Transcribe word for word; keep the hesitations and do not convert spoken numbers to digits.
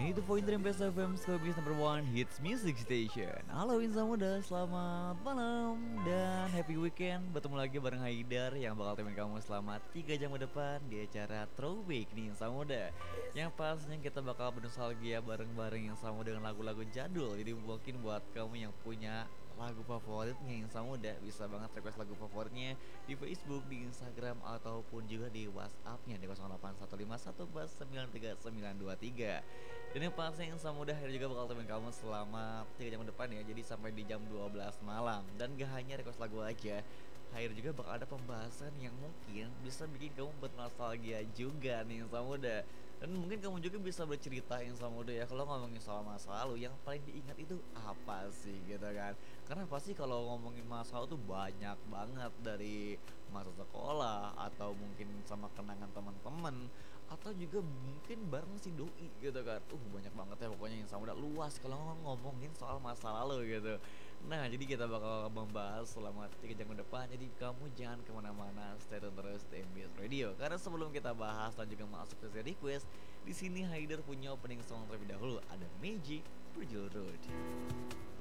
itu Point Dream Best F M, Scobie's number one hits music station. Halo insan muda, selamat malam dan happy weekend. Bertemu lagi bareng Haidar yang bakal temenin kamu selama tiga jam ke depan di acara Throwback nih insan muda. Yang pastinya kita bakal bernostalgia bareng-bareng yang sama dengan lagu-lagu jadul. Jadi mungkin buat kamu yang punya lagu favoritnya yang sama muda bisa banget request lagu favoritnya di Facebook, di Instagram ataupun juga di WhatsAppnya di nol delapan satu lima satu empat sembilan tiga sembilan dua tiga. Dan yang pasti yang sama muda hari juga bakal temen kamu selama tiga jam ke depan ya. Jadi sampai di jam dua belas malam. Dan gak hanya request lagu aja, Hair juga bakal ada pembahasan yang mungkin bisa bikin kamu bernostalgia juga nih yang sama muda. Dan mungkin kamu juga bisa bercerita yang sama muda ya. Kalau ngomongin soal masa lalu, yang paling diingat itu apa sih gitu kan. Karena pasti kalau ngomongin masa lalu tuh banyak banget, dari masa sekolah atau mungkin sama kenangan teman-teman atau juga mungkin bareng si doi gitu kan. Uh banyak banget ya pokoknya yang sama udah luas kalau ngomongin soal masa lalu gitu. Nah jadi kita bakal membahas selama tiga jam ke depan. Jadi kamu jangan kemana-mana, stay tune terus di M B S Radio. Karena sebelum kita bahas dan juga masuk ke sesi request, di sini Haider punya opening song terlebih dahulu, ada Magic Bridal Road.